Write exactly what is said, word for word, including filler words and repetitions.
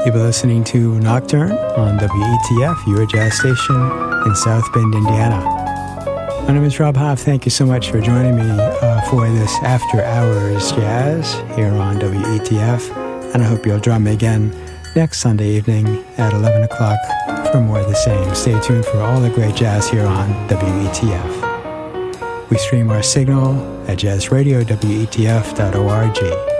You've been listening to Nocturne on W E T F, your jazz station in South Bend, Indiana. My name is Rob Hoff. Thank you so much for joining me uh, for this After Hours Jazz here on W E T F. And I hope you'll join me again next Sunday evening at eleven o'clock for more of the same. Stay tuned for all the great jazz here on W E T F. We stream our signal at jazz radio W E T F dot org.